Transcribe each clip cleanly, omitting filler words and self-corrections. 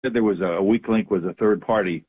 said there was a weak link was a third party.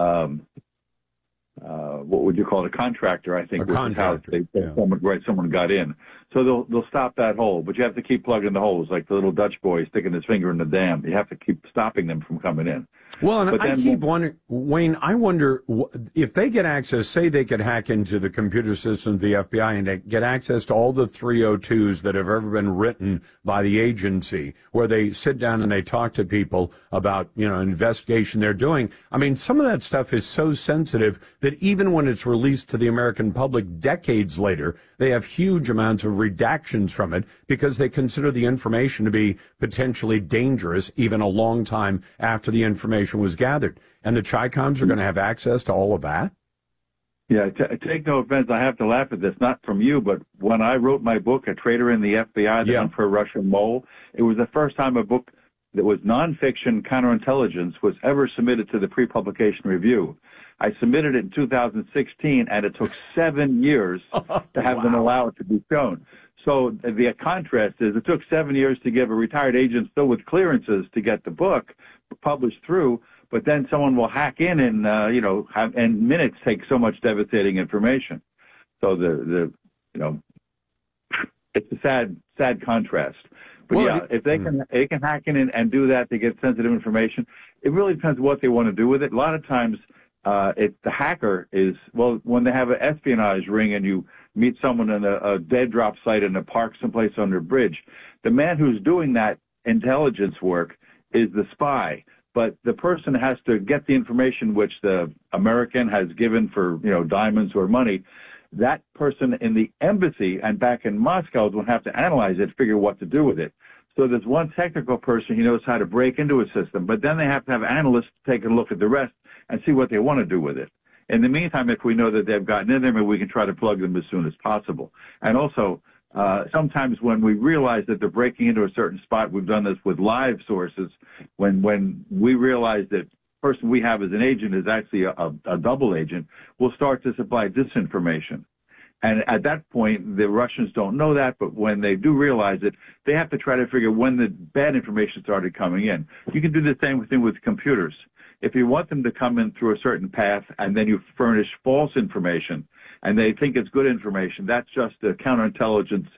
What would you call it? A contractor, I think. A contractor. Someone got in. So they'll stop that hole, but you have to keep plugging the holes, like the little Dutch boy sticking his finger in the dam. You have to keep stopping them from coming in. Well, and I keep wondering, Wayne, I wonder if they get access, say they could hack into the computer system of the FBI and they get access to all the 302s that have ever been written by the agency, where they sit down and they talk to people about, investigation they're doing. I mean, some of that stuff is so sensitive that even when it's released to the American public decades later, they have huge amounts of redactions from it because they consider the information to be potentially dangerous even a long time after the information was gathered. And the Chi-Coms are going to have access to all of that? Yeah, take no offense. I have to laugh at this, not from you, but when I wrote my book, A Traitor in the FBI, The Unfair Russian Mole, it was the first time a book that was nonfiction counterintelligence was ever submitted to the pre-publication review. I submitted it in 2016, and it took 7 years to have them allow it to be shown. So the contrast is it took 7 years to give a retired agent still with clearances to get the book published through, but then someone will hack in and, and minutes take so much devastating information. So it's a sad contrast. But if they can hack in and do that to get sensitive information, it really depends what they want to do with it. A lot of times, the hacker is, when they have an espionage ring and you meet someone in a dead drop site in a park someplace under a bridge, the man who's doing that intelligence work is the spy. But the person has to get the information which the American has given for, diamonds or money. That person in the embassy and back in Moscow will have to analyze it, figure what to do with it. So there's one technical person who knows how to break into a system, but then they have to have analysts take a look at the rest and see what they want to do with it. In the meantime, if we know that they've gotten in there, maybe we can try to plug them as soon as possible. And also, sometimes when we realize that they're breaking into a certain spot, we've done this with live sources, when we realize that the person we have as an agent is actually a double agent, we'll start to supply disinformation. And at that point, the Russians don't know that, but when they do realize it, they have to try to figure when the bad information started coming in. You can do the same thing with computers. If you want them to come in through a certain path and then you furnish false information and they think it's good information, that's just a counterintelligence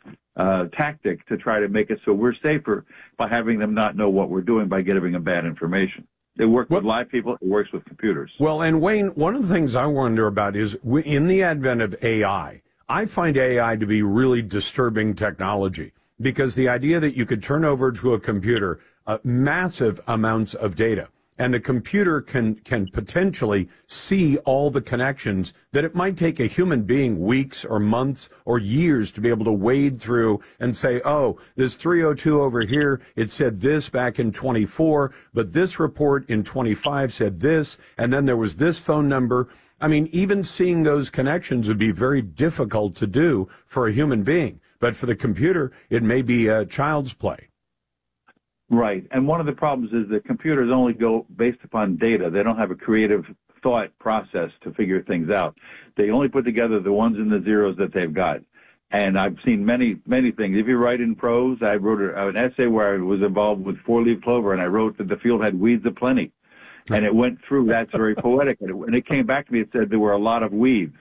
tactic to try to make it so we're safer by having them not know what we're doing by giving them bad information. It works with live people. It works with computers. Well, and Wayne, one of the things I wonder about is in the advent of AI, I find AI to be really disturbing technology because the idea that you could turn over to a computer massive amounts of data and the computer can potentially see all the connections that it might take a human being weeks or months or years to be able to wade through and say, oh, this 302 over here, it said this back in 24, but this report in 25 said this, and then there was this phone number. I mean, even seeing those connections would be very difficult to do for a human being. But for the computer, it may be a child's play. Right. And one of the problems is that computers only go based upon data. They don't have a creative thought process to figure things out. They only put together the ones and the zeros that they've got. And I've seen many things. If you write in prose, I wrote an essay where I was involved with four-leaf clover, and I wrote that the field had weeds aplenty. And it went through. That's very poetic. And it came back to me. It said there were a lot of weeds.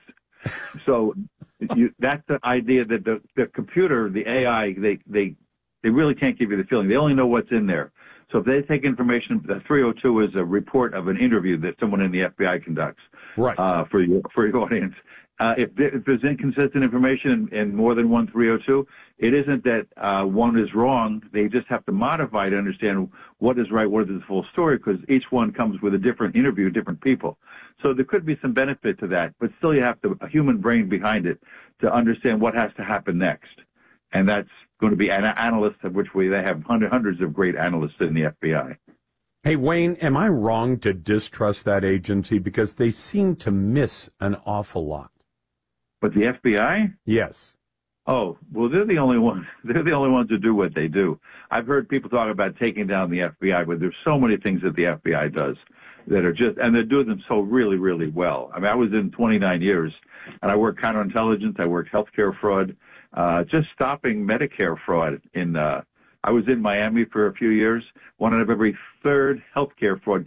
So that's the idea that the computer, the AI, they really can't give you the feeling. They only know what's in there. So if they take information, the 302 is a report of an interview that someone in the FBI conducts for your audience. If there's inconsistent information in more than one 302, it isn't that one is wrong. They just have to modify to understand what is right, what is the full story, because each one comes with a different interview, different people. So there could be some benefit to that, but still you have a human brain behind it to understand what has to happen next. And that's going to be an analyst, of which they have hundreds of great analysts in the FBI. Hey, Wayne, am I wrong to distrust that agency? Because they seem to miss an awful lot. But the FBI? Yes. Oh, well, they're the only ones. They're the only ones who do what they do. I've heard people talk about taking down the FBI, but there's so many things that the FBI does that are and they're doing them so really, really well. I mean, I was in 29 years, and I worked counterintelligence. I worked healthcare fraud, just stopping Medicare fraud. I was in Miami for a few years. One out of every third healthcare fraud